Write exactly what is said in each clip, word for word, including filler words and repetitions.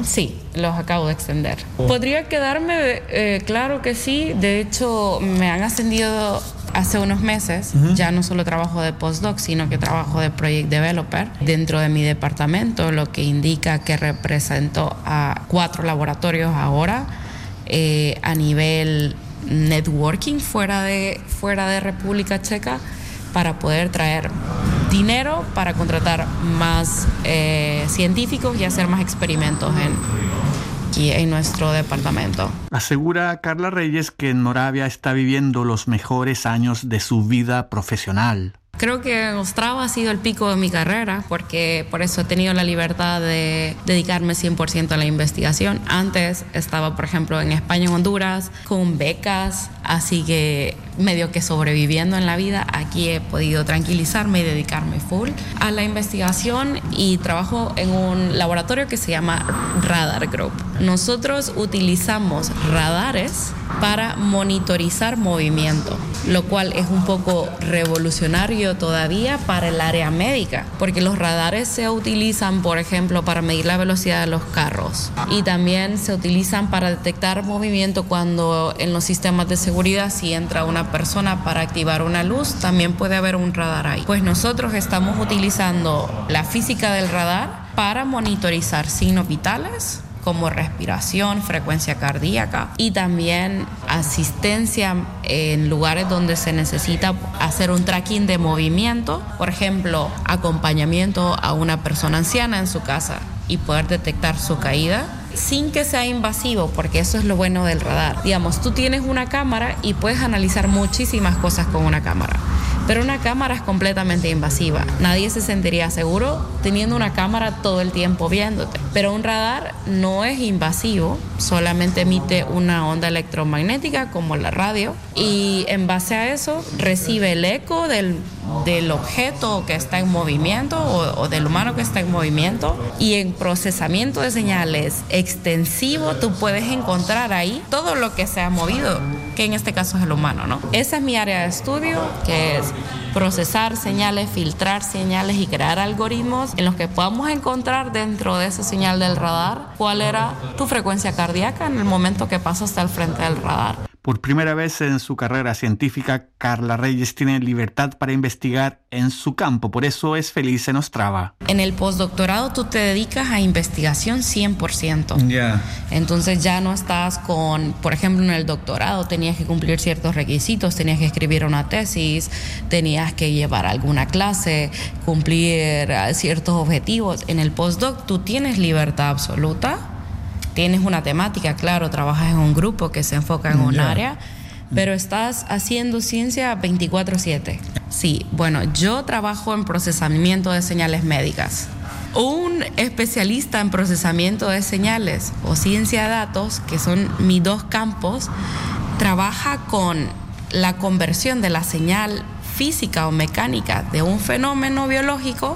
Sí, los acabo de extender. Oh. ¿Podría quedarme? Eh, claro que sí. De hecho, me han ascendido hace unos meses. Uh-huh. Ya no solo trabajo de postdoc, sino que trabajo de project developer dentro de mi departamento, lo que indica que represento a cuatro laboratorios ahora eh, a nivel networking fuera de, fuera de República Checa, para poder traer dinero para contratar más eh, científicos y hacer más experimentos en, aquí en nuestro departamento. Asegura Carla Reyes que en Moravia está viviendo los mejores años de su vida profesional. Creo que Ostrava ha sido el pico de mi carrera, porque por eso he tenido la libertad de dedicarme cien por ciento a la investigación. Antes estaba, por ejemplo, en España, en Honduras, con becas, así que medio que sobreviviendo en la vida. Aquí he podido tranquilizarme y dedicarme full a la investigación, y trabajo en un laboratorio que se llama Radar Group. Nosotros utilizamos radares para monitorizar movimiento, lo cual es un poco revolucionario todavía para el área médica, porque los radares se utilizan, por ejemplo, para medir la velocidad de los carros, y también se utilizan para detectar movimiento cuando en los sistemas de seguridad, si entra una persona para activar una luz, también puede haber un radar ahí. Pues nosotros estamos utilizando la física del radar para monitorizar signos vitales como respiración, frecuencia cardíaca, y también asistencia en lugares donde se necesita hacer un tracking de movimiento, por ejemplo, acompañamiento a una persona anciana en su casa y poder detectar su caída sin que sea invasivo, porque eso es lo bueno del radar. Digamos, tú tienes una cámara y puedes analizar muchísimas cosas con una cámara, pero una cámara es completamente invasiva. Nadie se sentiría seguro teniendo una cámara todo el tiempo viéndote. Pero un radar no es invasivo, solamente emite una onda electromagnética como la radio, y en base a eso recibe el eco del, del objeto que está en movimiento o, o del humano que está en movimiento, y en procesamiento de señales extensivo tú puedes encontrar ahí todo lo que se ha movido, que en este caso es el humano, ¿no? Esa es mi área de estudio, que es procesar señales, filtrar señales y crear algoritmos en los que podamos encontrar dentro de esa señal del radar cuál era tu frecuencia cardíaca en el momento que pasaste al frente del radar. Por primera vez en su carrera científica, Carla Reyes tiene libertad para investigar en su campo, por eso es feliz en Ostrava. En el postdoctorado tú te dedicas a investigación cien por ciento. Ya. Yeah. Entonces ya no estás con, por ejemplo, en el doctorado tenías que cumplir ciertos requisitos, tenías que escribir una tesis, tenías que llevar alguna clase, cumplir ciertos objetivos. En el postdoc tú tienes libertad absoluta. Tienes una temática, claro, trabajas en un grupo que se enfoca en un yeah. área, pero estás haciendo ciencia veinticuatro siete. Sí, bueno, yo trabajo en procesamiento de señales médicas. Un especialista en procesamiento de señales o ciencia de datos, que son mis dos campos, trabaja con la conversión de la señal física o mecánica de un fenómeno biológico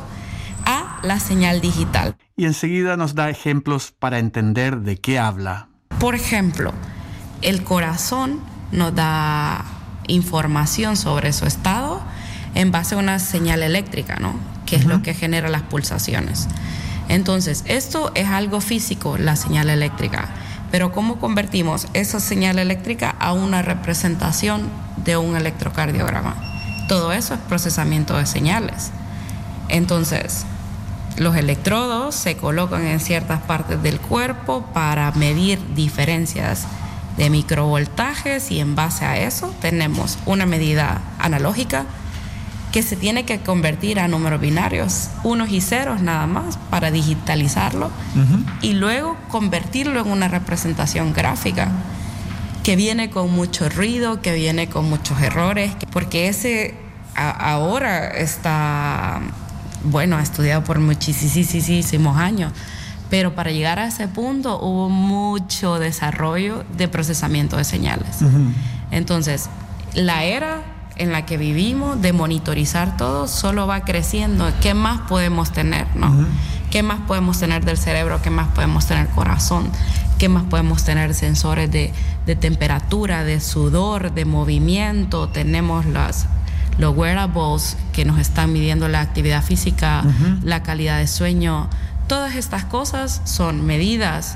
a la señal digital. Y enseguida nos da ejemplos para entender de qué habla. Por ejemplo, el corazón nos da información sobre su estado en base a una señal eléctrica, ¿no? Que uh-huh. es lo que genera las pulsaciones. Entonces, esto es algo físico, la señal eléctrica. Pero ¿cómo convertimos esa señal eléctrica a una representación de un electrocardiograma? Todo eso es procesamiento de señales. Entonces, los electrodos se colocan en ciertas partes del cuerpo para medir diferencias de microvoltajes, y en base a eso tenemos una medida analógica que se tiene que convertir a números binarios, unos y ceros nada más, para digitalizarlo uh-huh. y luego convertirlo en una representación gráfica que viene con mucho ruido, que viene con muchos errores, porque ese a, ahora está... bueno, ha estudiado por muchísimos años, pero para llegar a ese punto hubo mucho desarrollo de procesamiento de señales. Uh-huh. Entonces, la era en la que vivimos de monitorizar todo solo va creciendo. ¿Qué más podemos tener, no? Uh-huh. ¿Qué más podemos tener del cerebro? ¿Qué más podemos tener corazón? ¿Qué más podemos tener sensores de, de temperatura, de sudor, de movimiento? Tenemos las... los wearables que nos están midiendo la actividad física, uh-huh. la calidad de sueño. Todas estas cosas son medidas